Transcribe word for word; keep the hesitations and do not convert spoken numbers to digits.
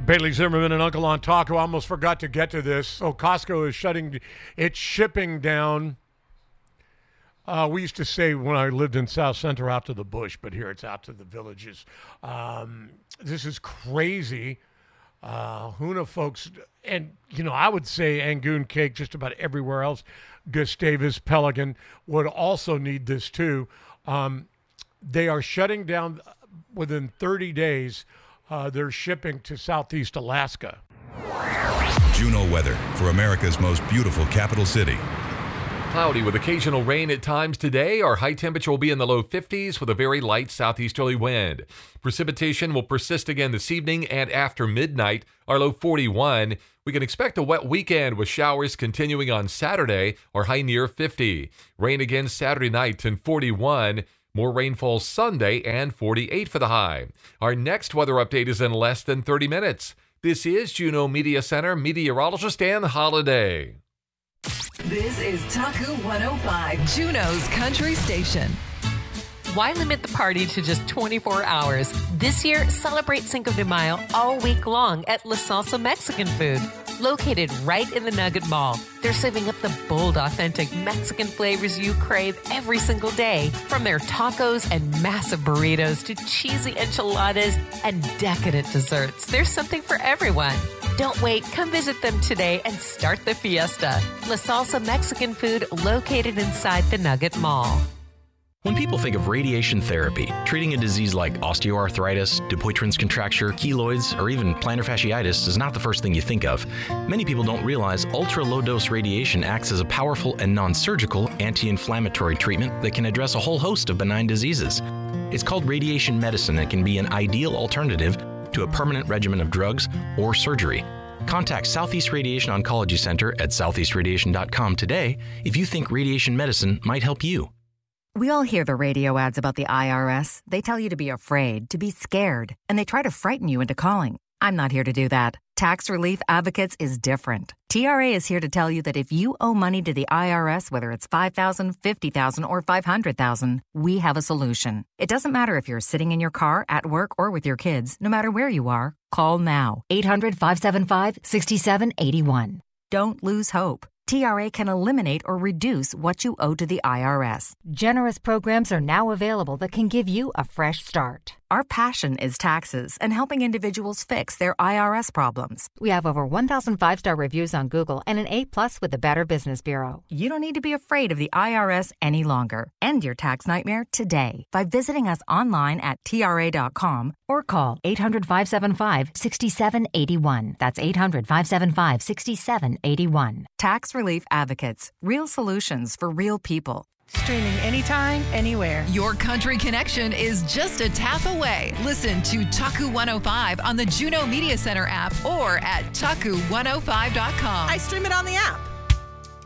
Bailey Zimmerman and Uncle on Taco. I almost forgot to get to this. So Costco is shutting its shipping down. Uh, we used to say when I lived in South Central, out to the bush, but here it's out to the villages. Um, this is crazy. Uh, Huna folks, and, you know, I would say Angoon Cake, just about everywhere else, Gustavus, Pelican, would also need this too. Um, they are shutting down within thirty days. Uh, their shipping to Southeast Alaska. Juneau weather for America's most beautiful capital city. Cloudy with occasional rain at times today. Our high temperature will be in the low fifties with a very light southeasterly wind. Precipitation will persist again this evening and after midnight. Our low forty-one. We can expect a wet weekend with showers continuing on Saturday. Our high near fifty. Rain again Saturday night and forty-one. More rainfall Sunday and forty-eight for the high. Our next weather update is in less than thirty minutes. This is Juneau Media Center meteorologist Ann Holiday. This is Taku one oh five, Juneau's country station. Why limit the party to just twenty-four hours? This year, celebrate Cinco de Mayo all week long at La Salsa Mexican Food. Located right in the Nugget Mall, they're serving up the bold, authentic Mexican flavors you crave every single day. From their tacos and massive burritos to cheesy enchiladas and decadent desserts, there's something for everyone. Don't wait. Come visit them today and start the fiesta. La Salsa Mexican Food, located inside the Nugget Mall. When people think of radiation therapy, treating a disease like osteoarthritis, Dupuytren's contracture, keloids, or even plantar fasciitis is not the first thing you think of. Many people don't realize ultra-low-dose radiation acts as a powerful and non-surgical anti-inflammatory treatment that can address a whole host of benign diseases. It's called radiation medicine and can be an ideal alternative to a permanent regimen of drugs or surgery. Contact Southeast Radiation Oncology Center at southeast radiation dot com today if you think radiation medicine might help you. We all hear the radio ads about the I R S. They tell you to be afraid, to be scared, and they try to frighten you into calling. I'm not here to do that. Tax Relief Advocates is different. T R A is here to tell you that if you owe money to the I R S, whether it's five thousand dollars, fifty thousand dollars, or five hundred thousand dollars, we have a solution. It doesn't matter if you're sitting in your car, at work, or with your kids. No matter where you are, call now. eight hundred, five seven five, six seven eight one. Don't lose hope. T R A can eliminate or reduce what you owe to the I R S. Generous programs are now available that can give you a fresh start. Our passion is taxes and helping individuals fix their I R S problems. We have over one thousand five-star reviews on Google and an A plus with the Better Business Bureau. You don't need to be afraid of the I R S any longer. End your tax nightmare today by visiting us online at T R A dot com or call eight hundred, five seven five, six seven eight one. That's eight hundred, five seven five, six seven eight one. Tax Relief Advocates. Real solutions for real people. Streaming anytime, anywhere. Your country connection is just a tap away. Listen to Taku one oh five on the Juneau Media Center app or at taku one oh five dot com. I stream it on the app.